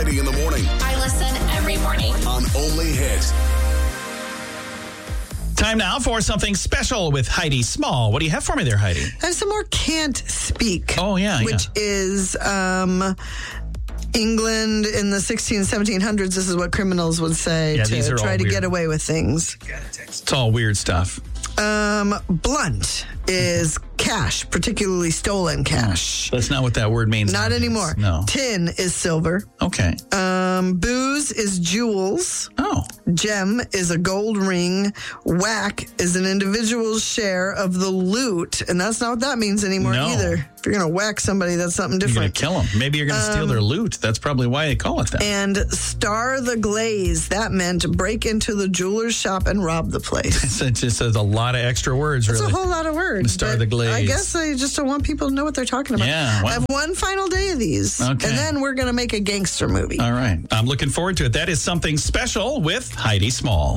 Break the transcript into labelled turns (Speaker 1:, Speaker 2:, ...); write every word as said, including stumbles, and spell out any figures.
Speaker 1: Heidi in the morning.
Speaker 2: I listen every morning.
Speaker 1: On Only Hit.
Speaker 3: Time now for something special with Heidi Small. What do you have for me there, Heidi?
Speaker 4: I have some more Can't Speak.
Speaker 3: Oh, yeah,
Speaker 4: Which
Speaker 3: yeah.
Speaker 4: is um, England in the sixteen, seventeen hundreds. This is what criminals would say
Speaker 3: Yeah,
Speaker 4: to
Speaker 3: these are
Speaker 4: try
Speaker 3: all
Speaker 4: to
Speaker 3: weird.
Speaker 4: get away with things.
Speaker 3: It's all weird stuff.
Speaker 4: Um, blunt is cash, particularly stolen cash.
Speaker 3: That's not what that word means.
Speaker 4: Not
Speaker 3: nowadays.
Speaker 4: anymore.
Speaker 3: No.
Speaker 4: Tin is silver.
Speaker 3: Okay.
Speaker 4: Um, booze is jewels.
Speaker 3: Oh.
Speaker 4: Gem is a gold ring. Whack is an individual's share of the loot. And that's not what that means anymore
Speaker 3: No.
Speaker 4: either. If you're going to whack somebody, that's something
Speaker 3: You're going
Speaker 4: different.
Speaker 3: to kill them. Maybe you're going to steal
Speaker 4: Um,
Speaker 3: their loot. That's probably why they call it that.
Speaker 4: And star the glaze. That meant break into the jeweler's shop and rob the place.
Speaker 3: It just says a lot of extra words,
Speaker 4: It's
Speaker 3: really.
Speaker 4: a whole lot of words.
Speaker 3: Star
Speaker 4: but
Speaker 3: the glaze.
Speaker 4: I guess I just don't want people to know what they're talking about.
Speaker 3: Yeah, well.
Speaker 4: I have one final day of these.
Speaker 3: Okay.
Speaker 4: And then we're going to make a gangster movie.
Speaker 3: All right. I'm looking forward to it. That is something special with Heidi Small.